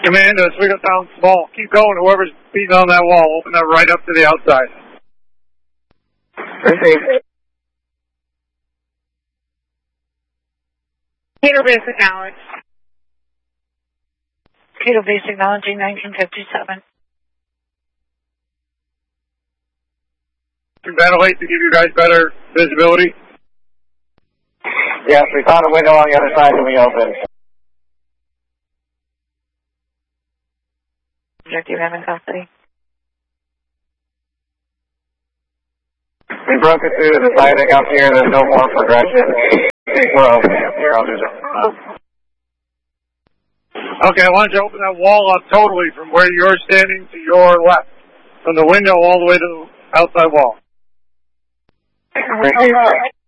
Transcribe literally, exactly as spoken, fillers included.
Commander, swing it down small. Keep going. Whoever's beating on that wall, open that right up to the outside. Received. Cato Base acknowledged. Cato Base acknowledging nineteen fifty-seven. Can ventilate to give you guys better visibility? Yes, we found a window on the other side and we opened. Objective having custody. We broke it through the siding up here. There's no more progression. We're open. Here, I'll do that. Okay, I want you to open that wall up totally from where you're standing to your left. From the window all the way to the outside wall. Received.